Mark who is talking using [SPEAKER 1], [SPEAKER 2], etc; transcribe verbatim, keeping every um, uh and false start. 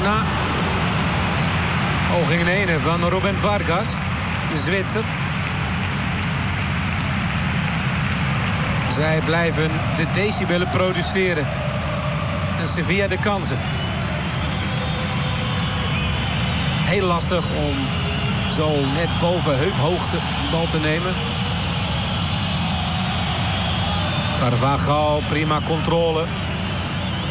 [SPEAKER 1] Ona. Ooging in ene van Ruben Vargas, de Zwitser. Zij blijven de decibellen produceren. En Sevilla de kansen. Heel lastig om zo net boven heuphoogte de bal te nemen. Carvajal, prima controle.